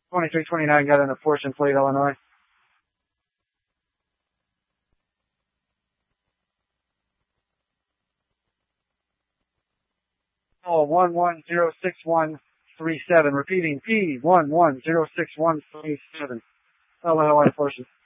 2329 got in a portion plate, Illinois. Oh, 1106137. Repeating, P1106137. Illinois portion.